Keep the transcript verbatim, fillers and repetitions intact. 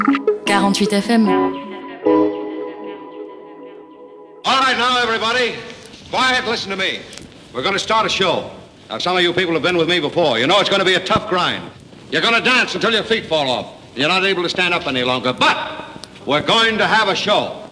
quarante-huit F M. All right, now, everybody, quiet, listen to me. We're going to start a show. Now, some of you people have been with me before. You know it's going to be a tough grind. You're going to dance until your feet fall off. You're not able to stand up any longer. But we're going to have a show.